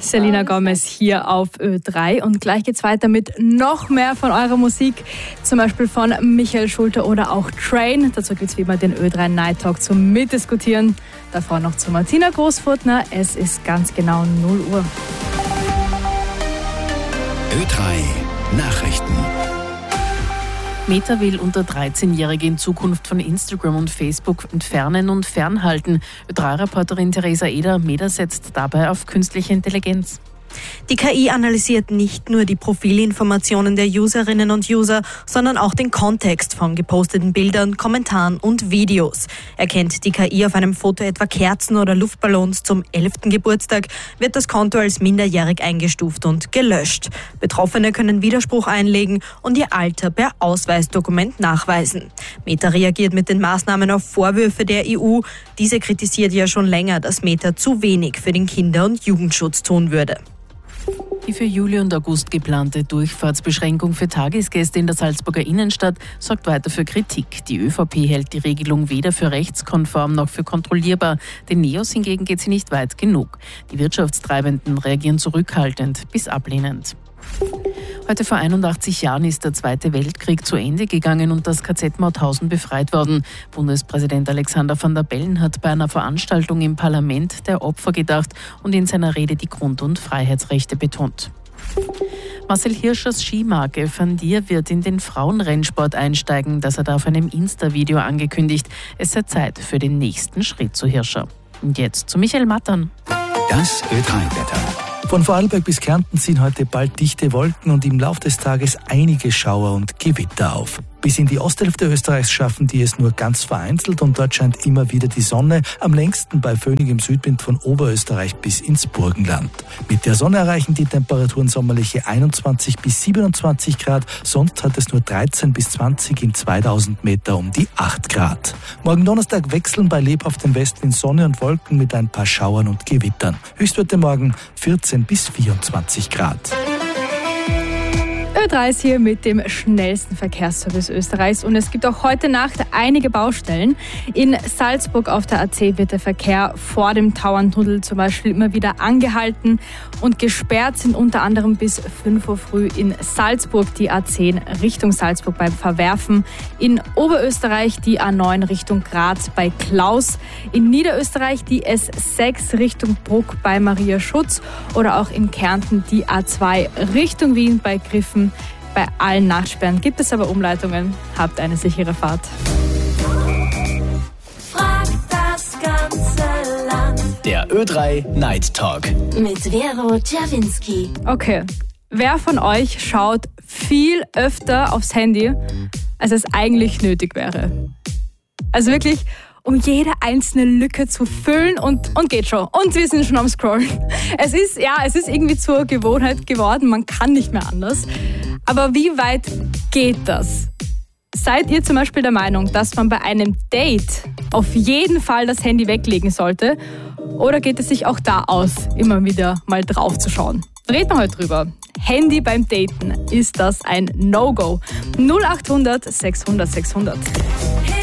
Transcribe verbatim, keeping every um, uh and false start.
Selena Gomez hier auf Ö drei und gleich geht's weiter mit noch mehr von eurer Musik, zum Beispiel von Michael Schulte oder auch Train. Dazu gibt's wie immer den Ö drei Night Talk zum Mitdiskutieren. Davor noch zu Martina Großfurtner. Es ist ganz genau null Uhr. Ö drei Nachrichten. Meta will unter dreizehnjährige in Zukunft von Instagram und Facebook entfernen und fernhalten. Ö drei Reporterin Theresa Eder, Meta setzt dabei auf künstliche Intelligenz. Die K I analysiert nicht nur die Profilinformationen der Userinnen und User, sondern auch den Kontext von geposteten Bildern, Kommentaren und Videos. Erkennt die K I auf einem Foto etwa Kerzen oder Luftballons zum elften Geburtstag, wird das Konto als minderjährig eingestuft und gelöscht. Betroffene können Widerspruch einlegen und ihr Alter per Ausweisdokument nachweisen. Meta reagiert mit den Maßnahmen auf Vorwürfe der E U. Diese kritisiert ja schon länger, dass Meta zu wenig für den Kinder- und Jugendschutz tun würde. Die für Juli und August geplante Durchfahrtsbeschränkung für Tagesgäste in der Salzburger Innenstadt sorgt weiter für Kritik. Die Ö V P hält die Regelung weder für rechtskonform noch für kontrollierbar. Den Neos hingegen geht sie nicht weit genug. Die Wirtschaftstreibenden reagieren zurückhaltend bis ablehnend. Heute vor einundachtzig Jahren ist der Zweite Weltkrieg zu Ende gegangen und das K Z Mauthausen befreit worden. Bundespräsident Alexander Van der Bellen hat bei einer Veranstaltung im Parlament der Opfer gedacht und in seiner Rede die Grund- und Freiheitsrechte betont. Marcel Hirschers Skimarke Van Dier wird in den Frauenrennsport einsteigen. Das hat er auf einem Insta-Video angekündigt. Es sei Zeit für den nächsten Schritt zu Hirscher. Und jetzt zu Michael Mattern. Das Ö drei Wetter. Von Vorarlberg bis Kärnten ziehen heute bald dichte Wolken und im Laufe des Tages einige Schauer und Gewitter auf. Bis in die Osthälfte Österreichs schaffen die es nur ganz vereinzelt und dort scheint immer wieder die Sonne, am längsten bei föhnigem Südwind von Oberösterreich bis ins Burgenland. Mit der Sonne erreichen die Temperaturen sommerliche einundzwanzig bis siebenundzwanzig Grad, sonst hat es nur dreizehn bis zwanzig in zweitausend Meter um die acht Grad. Morgen Donnerstag wechseln bei lebhaftem Westwind Sonne und Wolken mit ein paar Schauern und Gewittern. Höchstwerte morgen vierzehn bis vierundzwanzig Grad. Ö drei ist hier mit dem schnellsten Verkehrsservice Österreichs und es gibt auch heute Nacht einige Baustellen. In Salzburg auf der A zehn wird der Verkehr vor dem Tauerntunnel zum Beispiel immer wieder angehalten und gesperrt sind unter anderem bis fünf Uhr früh in Salzburg die A zehn Richtung Salzburg beim Verwerfen. In Oberösterreich die A neun Richtung Graz bei Klaus. In Niederösterreich die S sechs Richtung Bruck bei Maria Schutz oder auch in Kärnten die A zwei Richtung Wien bei Griffen. Bei allen Nachsperren gibt es aber Umleitungen. Habt eine sichere Fahrt. Frag das ganze Land. Der Ö drei Night Talk. Mit Vero Czerwinski. Okay, wer von euch schaut viel öfter aufs Handy, als es eigentlich nötig wäre? Also wirklich, um jede einzelne Lücke zu füllen und, und geht schon. Und wir sind schon am Scrollen. Es ist, ja, es ist irgendwie zur Gewohnheit geworden, man kann nicht mehr anders. Aber wie weit geht das? Seid ihr zum Beispiel der Meinung, dass man bei einem Date auf jeden Fall das Handy weglegen sollte? Oder geht es sich auch da aus, immer wieder mal drauf zu schauen? Reden wir heute drüber. Handy beim Daten, ist das ein No-Go? null acht hundert sechshundert sechshundert.